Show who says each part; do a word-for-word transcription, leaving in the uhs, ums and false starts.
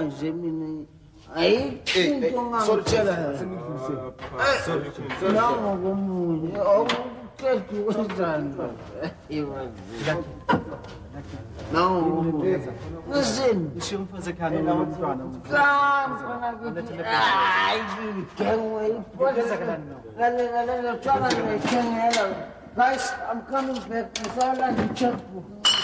Speaker 1: manje mina ayikho into ngangitshela sorry nawo komunye okuqedwe wenzani no listen
Speaker 2: ushiye umfazi ekhaya nomntwana
Speaker 1: hayi ngengwe iphoza ngale ngale ngitshaka ngithengela guys I'm coming back ngisala ngicheckbook